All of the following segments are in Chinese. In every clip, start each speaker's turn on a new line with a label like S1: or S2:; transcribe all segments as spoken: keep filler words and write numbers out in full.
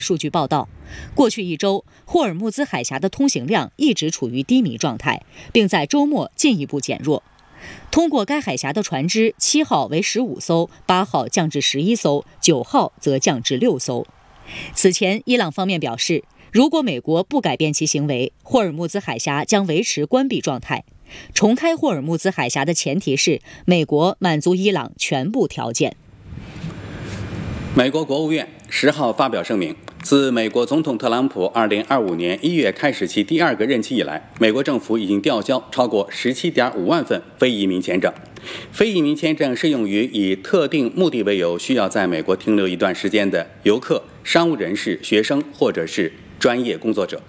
S1: 数据报道，过去一周，霍尔木兹海峡的通行量一直处于低迷状态，并在周末进一步减弱。通过该海峡的船只，七号为十五艘，八号降至十一艘，九号则降至六艘。此前，伊朗方面表示，如果美国不改变其行为，霍尔木兹海峡将维持关闭状态。重开霍尔木兹海峡的前提是美国满足伊朗全部条件。
S2: 美国国务院十号发表声明，自美国总统特朗普二零二五年一月开始其第二个任期以来，美国政府已经吊销超过十七点五万份非移民签证。非移民签证适用于以特定目的为由需要在美国停留一段时间的游客、商务人士、学生或者是专业工作者。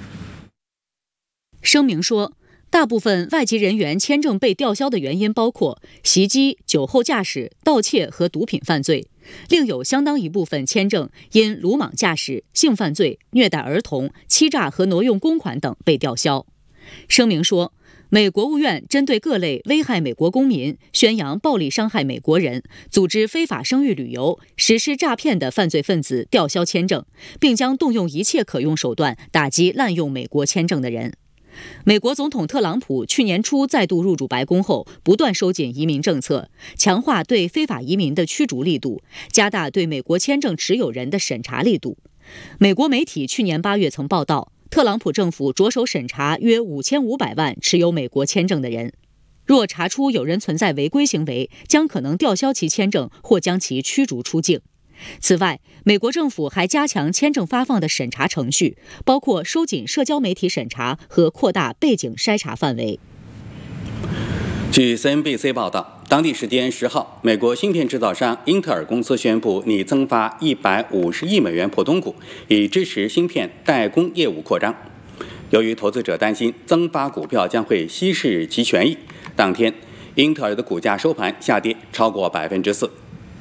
S1: 声明说，大部分外籍人员签证被吊销的原因包括袭击、酒后驾驶、盗窃和毒品犯罪，另有相当一部分签证因鲁莽驾驶、性犯罪、虐待儿童、欺诈和挪用公款等被吊销。声明说，美国务院针对各类危害美国公民、宣扬暴力伤害美国人、组织非法生育旅游、实施诈骗的犯罪分子吊销签证，并将动用一切可用手段打击滥用美国签证的人。美国总统特朗普去年初再度入主白宫后，不断收紧移民政策，强化对非法移民的驱逐力度，加大对美国签证持有人的审查力度。美国媒体去年八月曾报道，特朗普政府着手审查约五千五百万持有美国签证的人，若查出有人存在违规行为，将可能吊销其签证或将其驱逐出境。此外，美国政府还加强签证发放的审查程序，包括收紧社交媒体审查和扩大背景筛查范围。
S2: 据 C N B C 报道，当地时间十号，美国芯片制造商英特尔公司宣布拟增发一百五十亿美元普通股，以支持芯片代工业务扩张。由于投资者担心增发股票将会稀释其权益，当天英特尔的股价收盘下跌超过百分之四。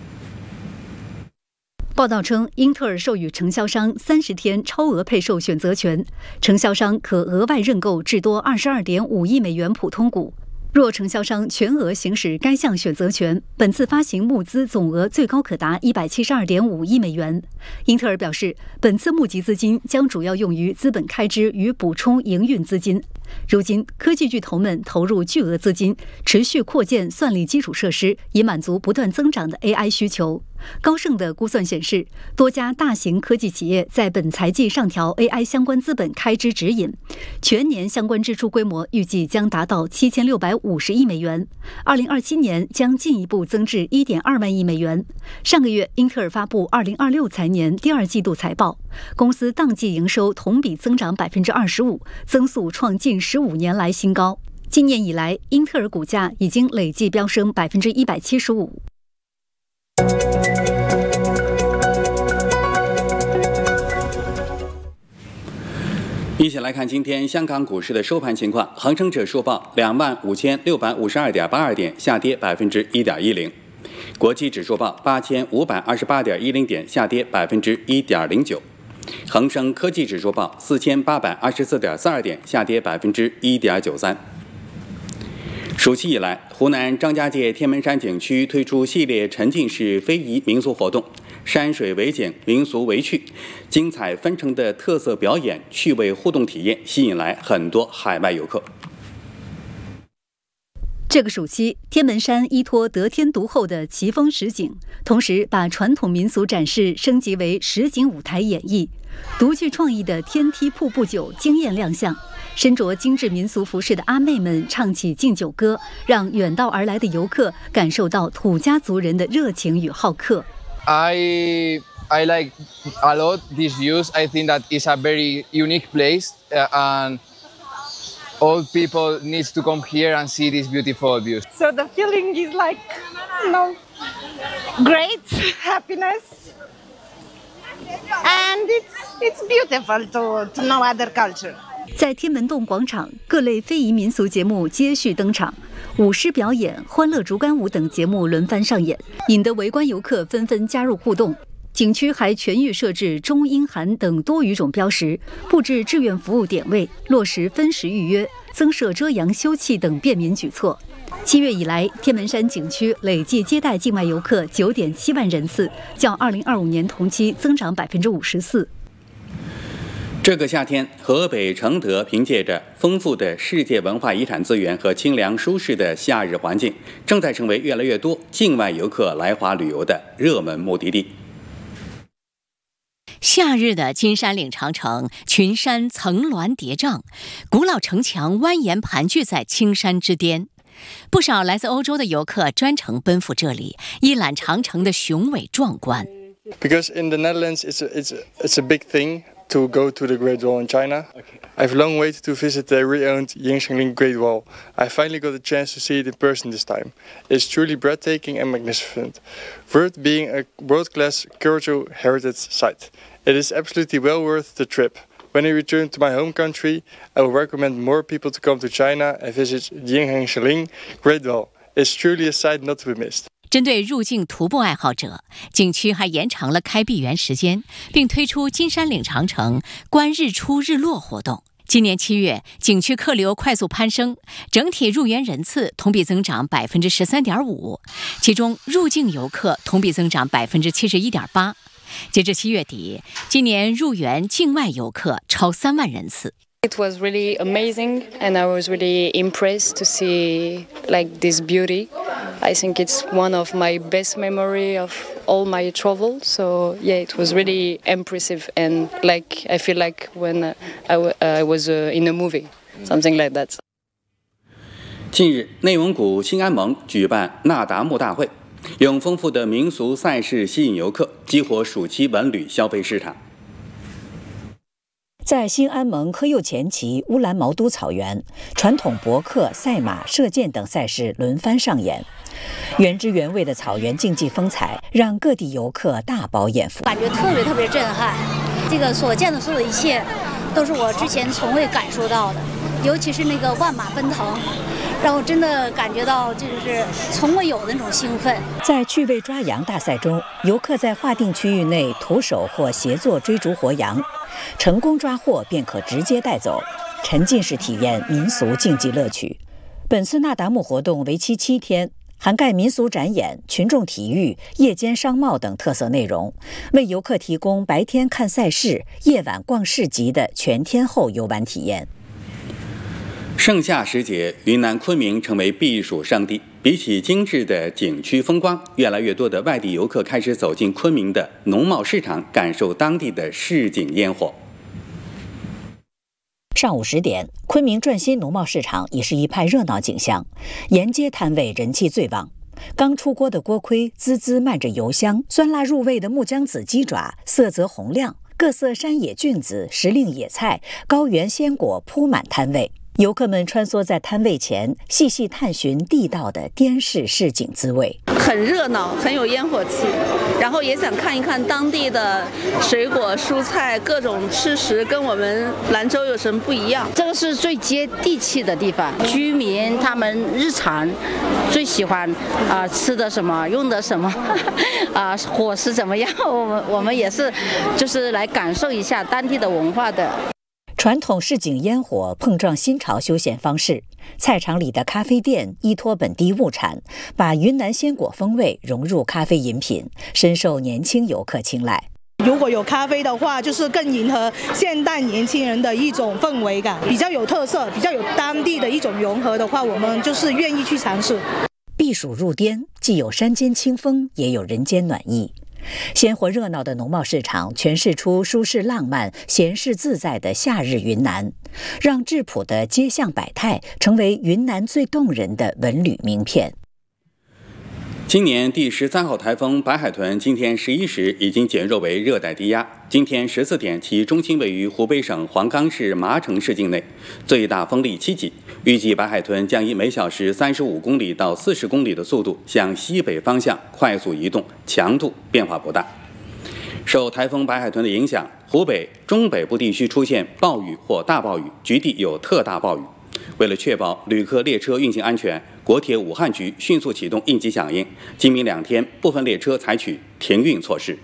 S3: 报道称，英特尔授予承销商三十天超额配售选择权，承销商可额外认购至多二十二点五亿美元普通股。若承销商全额行使该项选择权，本次发行募资总额最高可达一百七十二点五亿美元。英特尔表示，本次募集资金将主要用于资本开支与补充营运资金。如今，科技巨头们投入巨额资金，持续扩建算力基础设施，以满足不断增长的 A I 需求。高盛的估算显示，多家大型科技企业在本财季上调 A I 相关资本开支指引，全年相关支出规模预计将达到七千六百五十亿美元，二零二七年将进一步增至一点二万亿美元。上个月，英特尔发布二零二六财年第二季度财报，公司当季营收同比增长百分之二十五，增速创近十五年来新高。今年以来，英特尔股价已经累计飙升百分之一百七十五。
S2: 一起来看今天香港股市的收盘情况。恒生指数报两万五千六百五十二点八二点，下跌百分之一点一零。国际指数报八千五百二十八点一零点，下跌百分之一点零九。恒生科技指数报四千八百二十四点四二点，下跌百分之一点九三。暑期以来，湖南张家界天门山景区推出系列沉浸式非遗民俗活动，山水为景，民俗为趣，精彩纷呈的特色表演、趣味互动体验，吸引来很多海外游客。
S3: 这个暑期，天门山依托得天独厚的奇峰实景，同时把传统民俗展示升级为实景舞台演绎，独具创意的天梯瀑布酒惊艳亮相。身着精致民俗服饰的阿妹们唱起敬酒歌，让远道而来的游客感受到土家族人的热情与好客。
S4: I I like a lot these views. I think that it's a very unique place, uh, and all people needs to come here and see these beautiful views.
S5: So the feeling is like, you know, great happiness, and it's it's beautiful to to know other culture.
S3: 在天门洞广场，各类非遗民俗节目接续登场，舞狮表演、欢乐竹竿舞等节目轮番上演，引得围观游客纷纷加入互动。景区还全域设置中英韩等多语种标识，布置志愿服务点位，落实分时预约，增设遮阳休憩等便民举措。七月以来，天门山景区累计接待境外游客九点七万人次，较二零二五年同期增长百分之五十四。
S2: 这个夏天，河北承德凭借着丰富的世界文化遗产资源和清凉舒适的夏日环境，正在成为越来越多境外游客来华旅游的热门目的地。
S6: 夏日的金山岭长城，群山层峦叠嶂，古老城墙蜿蜒盘踞在青山之巅。不少来自欧洲的游客专程奔赴这里，一览长城的雄伟壮观。
S7: Because in the Netherlands, it's a, it's a, it's a big thing to go to the Great Wall in China. I've long waited to visit the re-owned Yingxiangling Great Wall. I finally got a chance to see it in person this time. It's truly breathtaking and magnificent, worth being a world-class cultural heritage site. It is absolutely well worth the trip. When I return to my home country, I will recommend more people to come to China and visit Yingxiangling Great Wall. It's truly a sight not to be missed.
S6: 针对入境徒步爱好者，景区还延长了开闭园时间，并推出金山岭长城观日出日落活动。今年七月，景区客流快速攀升，整体入园人次同比增长百分之十三点五，其中入境游客同比增长百分之七十一点八。截至七月底，今年入园境外游客超三万人次。
S8: It was really amazing, and I was really impressed to see like this beauty. I think it's one of my best memory of all my travel. So yeah, it was really impressive, and like I feel like when I, w- I was uh, in a movie, something like that.
S2: 近日，内蒙古兴安盟举办那达慕大会，用丰富的民俗赛事吸引游客，激活暑期文旅消费市场。
S9: 在兴安盟科右前旗乌兰毛都草原，传统搏克、赛马、射箭等赛事轮番上演。原汁原味的草原竞技风采让各地游客大饱眼福，
S10: 感觉特别特别震撼。这个所见的所有一切，都是我之前从未感受到的，尤其是那个万马奔腾，让我真的感觉到这就是从未有的那种兴奋。
S9: 在趣味抓羊大赛中，游客在划定区域内徒手或协作追逐活羊，成功抓获便可直接带走，沉浸式体验民俗竞技乐趣。本次那达慕活动为期七天，涵盖民俗展演、群众体育、夜间商贸等特色内容，为游客提供白天看赛事、夜晚逛市集的全天候游玩体验。
S2: 盛夏时节，云南昆明成为避暑胜地。比起精致的景区风光，越来越多的外地游客开始走进昆明的农贸市场，感受当地的市井烟火。
S9: 上午十点，昆明转心农贸市场已是一派热闹景象，沿街摊位人气最旺。刚出锅的锅盔滋滋漫着油香，酸辣入味的木姜子鸡爪色泽红亮，各色山野菌子、时令野菜、高原鲜果铺满摊位。游客们穿梭在摊位前，细细探寻地道的滇式市井滋味。
S11: 很热闹，很有烟火气，然后也想看一看当地的水果、蔬菜，各种吃食跟我们兰州有什么不一样。
S12: 这个是最接地气的地方，居民他们日常最喜欢啊、呃、吃的什么，用的什么，啊、呃、伙食怎么样，我们我们也是就是来感受一下当地的文化的。
S9: 传统市井烟火碰撞新潮休闲方式，菜场里的咖啡店依托本地物产，把云南鲜果风味融入咖啡饮品，深受年轻游客青睐。
S13: 如果有咖啡的话，就是更迎合现代年轻人的一种氛围感，比较有特色，比较有当地的一种融合的话，我们就是愿意去尝试。
S9: 避暑入滇，既有山间清风，也有人间暖意。鲜活热闹的农贸市场诠释出舒适浪漫、闲适自在的夏日云南，让质朴的街巷百态成为云南最动人的文旅名片。
S2: 今年第十三号台风白海豚今天十一时已经减弱为热带低压。今天十四点，其中心位于湖北省黄冈市麻城市境内，最大风力七级。预计白海豚将以每小时三十五公里到四十公里的速度向西北方向快速移动，强度变化不大。受台风白海豚的影响，湖北中北部地区出现暴雨或大暴雨，局地有特大暴雨。为了确保旅客列车运行安全，国铁武汉局迅速启动应急响应，今明两天部分列车采取停运措施。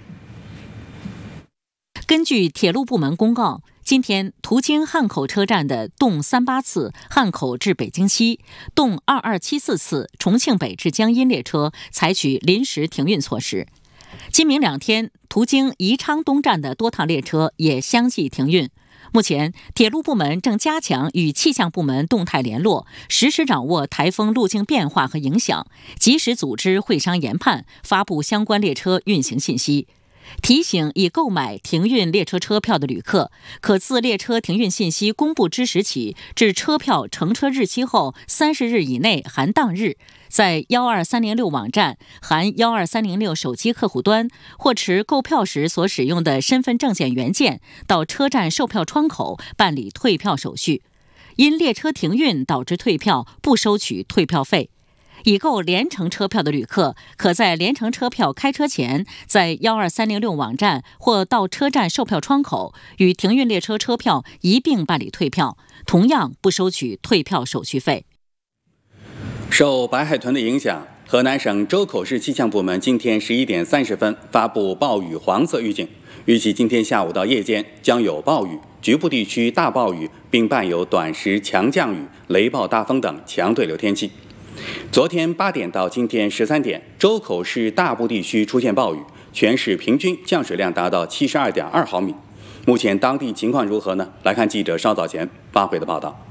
S1: 根据铁路部门公告，今天途经汉口车站的动三八次汉口至北京西、动二二七四次重庆北至江阴列车采取临时停运措施。今明两天，途经宜昌东站的多趟列车也相继停运。 目前，铁路部门正加强与气象部门动态联络，实时掌握台风路径变化和影响，及时组织会商研判，发布相关列车运行信息。提醒已购买停运列车车票的旅客，可自列车停运信息公布之时起至车票乘车日期后三十日以内含当日，在幺二三零六网站含幺二三零六手机客户端或持购票时所使用的身份证件原件，到车站售票窗口办理退票手续。因列车停运导致退票，不收取退票费。已购联程车票的旅客，可在联程车票开车前，在幺二三零六网站或到车站售票窗口与停运列车车票一并办理退票，同样不收取退票手续费。
S2: 受白海豚的影响，河南省周口市气象部门今天十一点三十分发布暴雨黄色预警，预计今天下午到夜间将有暴雨，局部地区大暴雨，并伴有短时强降雨、雷暴大风等强对流天气。昨天八点到今天十三点，周口市大部地区出现暴雨，全市平均降水量达到七十二点二毫米。目前当地情况如何呢？来看记者稍早前发回的报道。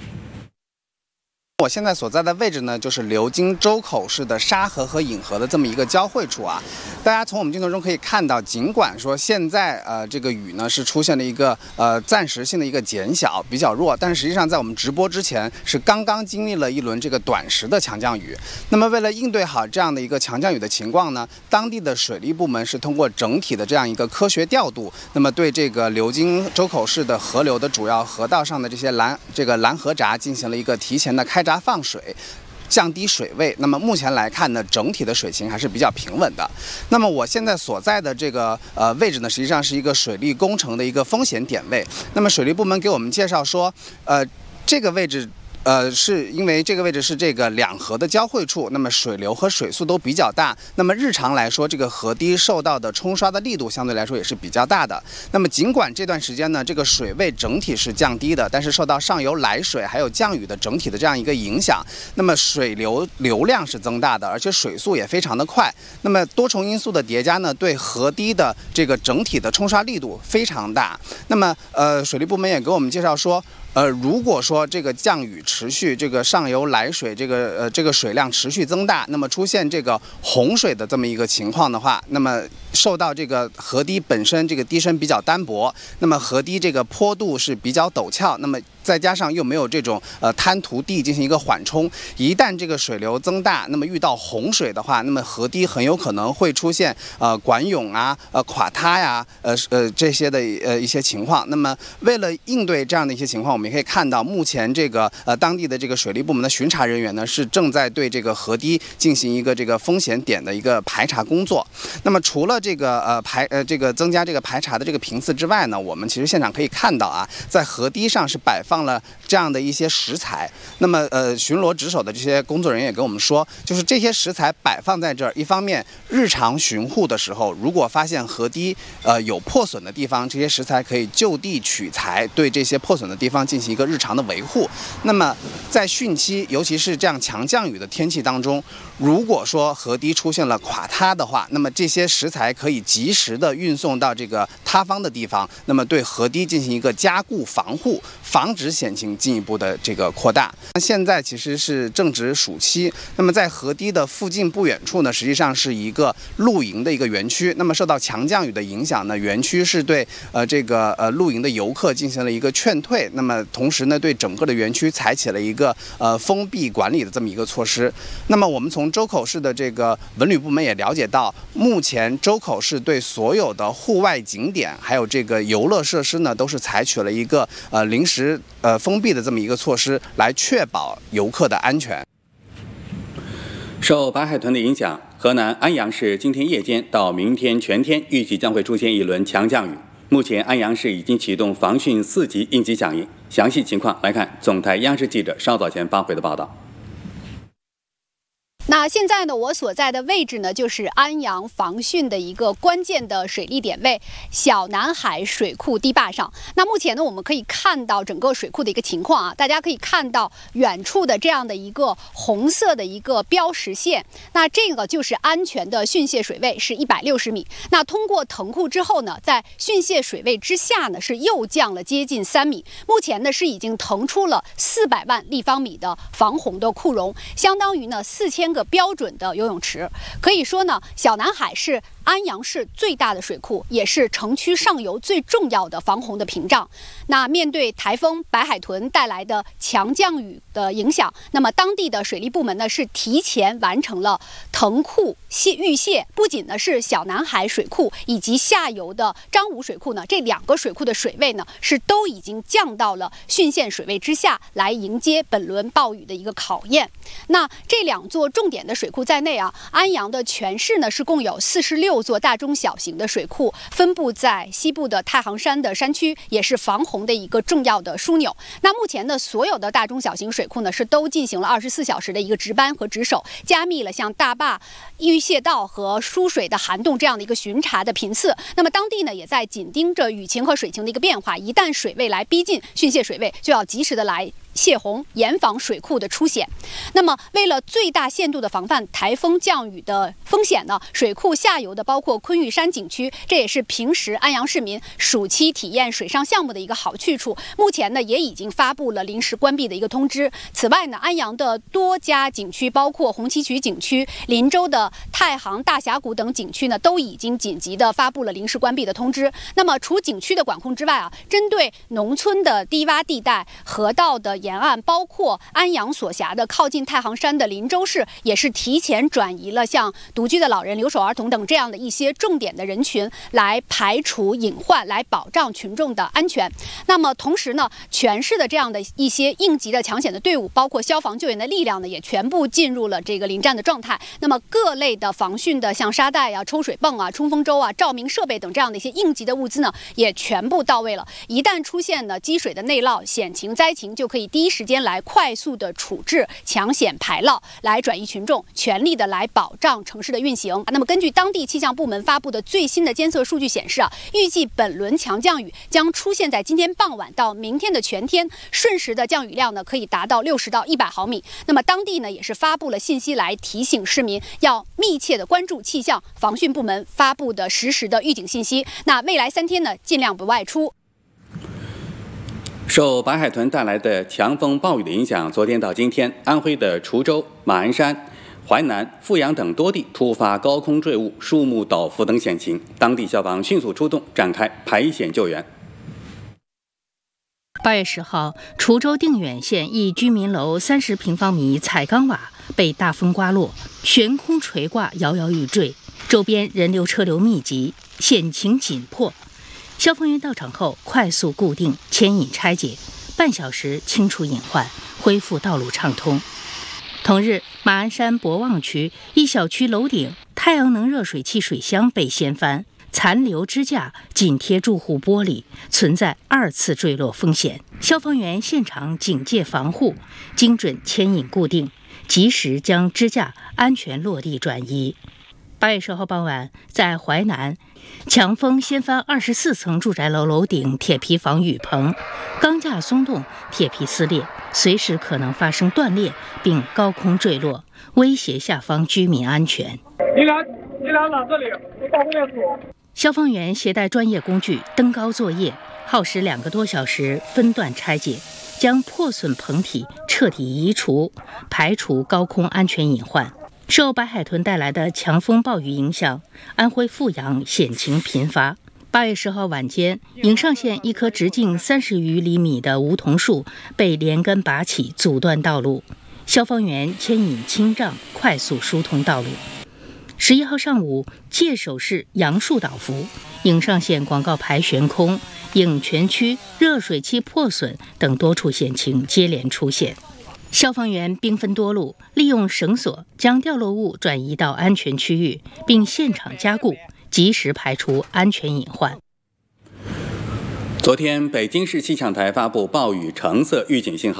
S14: 我现在所在的位置呢，就是流经周口市的沙河和引河的这么一个交汇处啊。大家从我们镜头中可以看到，尽管说现在呃这个雨呢是出现了一个呃暂时性的一个减小，比较弱，但是实际上在我们直播之前是刚刚经历了一轮这个短时的强降雨。那么为了应对好这样的一个强降雨的情况呢，当地的水利部门是通过整体的这样一个科学调度，那么对这个流经周口市的河流的主要河道上的这些拦这个拦河闸进行了一个提前的开闸放水，降低水位。那么目前来看呢，整体的水情还是比较平稳的。那么我现在所在的这个呃位置呢，实际上是一个水利工程的一个风险点位。那么水利部门给我们介绍说，呃，这个位置。呃，是因为这个位置是这个两河的交汇处，那么水流和水速都比较大。那么日常来说，这个河堤受到的冲刷的力度相对来说也是比较大的。那么尽管这段时间呢，这个水位整体是降低的，但是受到上游来水还有降雨的整体的这样一个影响，那么水流流量是增大的，而且水速也非常的快。那么多重因素的叠加呢，对河堤的这个整体的冲刷力度非常大。那么呃，水利部门也给我们介绍说。呃，如果说这个降雨持续，这个上游来水这个呃这个水量持续增大，那么出现这个洪水的这么一个情况的话，那么受到这个河堤本身这个堤身比较单薄，那么河堤这个坡度是比较陡峭，那么再加上又没有这种呃滩涂地进行一个缓冲，一旦这个水流增大，那么遇到洪水的话，那么河堤很有可能会出现呃管涌啊、呃垮塌呀、呃呃这些的呃一些情况。那么为了应对这样的一些情况，我们也可以看到，目前这个呃当地的这个水利部门的巡查人员呢，是正在对这个河堤进行一个这个风险点的一个排查工作。那么除了这个呃排呃这个增加这个排查的这个频次之外呢，我们其实现场可以看到啊，在河堤上是摆放了这样的一些石材。那么呃巡逻值守的这些工作人员也跟我们说，就是这些石材摆放在这儿，一方面日常巡护的时候，如果发现河堤呃有破损的地方，这些石材可以就地取材，对这些破损的地方进行一个日常的维护。那么在汛期，尤其是这样强降雨的天气当中，如果说河堤出现了垮塌的话，那么这些石材可以及时的运送到这个塌方的地方，那么对河堤进行一个加固防护，防止险情进一步的这个扩大。现在其实是正值暑期，那么在河堤的附近不远处呢，实际上是一个露营的一个园区。那么受到强降雨的影响呢，园区是对呃这个呃露营的游客进行了一个劝退。那么同时呢，对整个的园区采取了一个呃封闭管理的这么一个措施。那么我们从周口市的这个文旅部门也了解到，目前周口市对所有的户外景点还有这个游乐设施呢，都是采取了一个呃临时呃封闭的这么一个措施，来确保游客的安全。
S2: 受白海豚的影响，河南安阳市今天夜间到明天全天预计将会出现一轮强降雨。目前安阳市已经启动防汛四级应急响应。详细情况来看总台央视记者稍早前发回的报道。
S15: 那现在呢，我所在的位置呢，就是安阳防汛的一个关键的水利点位——小南海水库堤坝上。那目前呢，我们可以看到整个水库的一个情况啊，大家可以看到远处的这样的一个红色的一个标识线，那这个就是安全的汛泄水位是一百六十米。那通过腾库之后呢，在汛泄水位之下呢，是又降了接近三米。目前呢，是已经腾出了四百万立方米的防洪的库容，相当于呢四千个标准的游泳池。可以说呢，小南海是安阳市最大的水库，也是城区上游最重要的防洪的屏障。那面对台风白海豚带来的强降雨的影响，那么当地的水利部门呢是提前完成了腾库泄预泄，不仅呢是小南海水库以及下游的张武水库呢，这两个水库的水位呢是都已经降到了汛限水位之下，来迎接本轮暴雨的一个考验。那这两座重点的水库在内啊，安阳的全市呢是共有四十六座大中小型的水库，分布在西部的太行山的山区，也是防洪的一个重要的枢纽。那目前呢，所有的大中小型水库呢是都进行了二十四小时的一个值班和值守，加密了像大坝、预泄道和输水的涵洞这样的一个巡查的频次。那么当地呢也在紧盯着雨情和水情的一个变化，一旦水位来逼近汛泄水位，就要及时的来泄洪，严防水库的出险。那么为了最大限度的防范台风降雨的风险呢，水库下游的包括昆玉山景区，这也是平时安阳市民暑期体验水上项目的一个好去处，目前呢也已经发布了临时关闭的一个通知。此外呢，安阳的多家景区，包括红旗渠景区、林州的太行大峡谷等景区呢，都已经紧急的发布了临时关闭的通知。那么除景区的管控之外啊，针对农村的低洼地带、河道的沿岸，包括安阳所辖的靠近太行山的林州市，也是提前转移了像独居的老人、留守儿童等这样的一些重点的人群，来排除隐患，来保障群众的安全。那么同时呢，全市的这样的一些应急的抢险的队伍，包括消防救援的力量呢，也全部进入了这个临战的状态。那么各类的防汛的像沙袋啊、抽水泵啊、冲锋舟啊、照明设备等这样的一些应急的物资呢，也全部到位了。一旦出现呢积水的内涝、险情、灾情，就可以第一时间来快速的处置、抢险排涝，来转移群众，全力的来保障城市的运行。那么根据当地气象部门发布的最新的监测数据显示啊，预计本轮强降雨将出现在今天傍晚到明天的全天，瞬时的降雨量呢可以达到六十到一百毫米。那么当地呢也是发布了信息来提醒市民要密切的关注气象防汛部门发布的实时的预警信息。那未来三天呢尽量不外出。
S2: 受白海豚带来的强风暴雨的影响，昨天到今天，安徽的滁州、马鞍山、淮南、阜阳等多地突发高空坠物、树木倒伏等险情，当地消防迅速出动，展开排险救援。
S16: 八月十号，滁州定远县一居民楼三十平方米彩钢瓦被大风刮落，悬空垂挂，摇摇欲坠，周边人流车流密集，险情紧迫。消防员到场后，快速固定、牵引拆解，半小时清除隐患，恢复道路畅通。同日，马鞍山博望区一小区楼顶太阳能热水器水箱被掀翻，残留支架紧贴住户玻璃，存在二次坠落风险。消防员现场警戒防护，精准牵引固定，及时将支架安全落地转移。八月十号傍晚，在淮南，强风掀翻二十四层住宅楼楼顶铁皮防雨棚，钢架松动，铁皮撕裂，随时可能发生断裂并高空坠落，威胁下方居民安全。
S17: 你俩，你俩拿这里，我到后面锁。
S16: 消防员携带专业工具登高作业，耗时两个多小时，分段拆解，将破损棚体彻底移除，排除高空安全隐患。受白海豚带来的强风暴雨影响，安徽阜阳险情频发。八月十号晚间，颍上县一棵直径三十余厘米的梧桐树被连根拔起，阻断道路。消防员牵引轻杖，快速疏通道路。十一号上午，界首市杨树倒伏，颍上县广告牌悬空，颍泉区热水器破损等多处险情接连出现。消防员兵分多路，利用绳索将掉落物转移到安全区域，并现场加固，及时排除安全隐患。
S2: 昨天，北京市气象台发布暴雨橙色预警信号，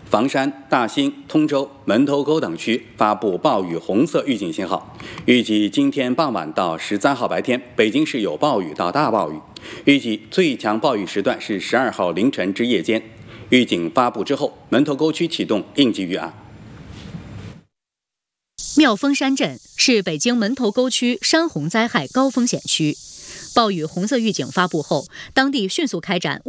S2: 房山、大兴、通州、门头沟等区发布暴雨红色预警信号。预计今天傍晚到十三号白天，北京市有暴雨到大暴雨。预计最强暴雨时段是十二号凌晨至夜间。预警发布之后，门头沟区启动应急预案。
S1: 妙峰山镇是北京门头沟区山洪灾害高风险区。暴雨红色预警发布后，当地迅速开展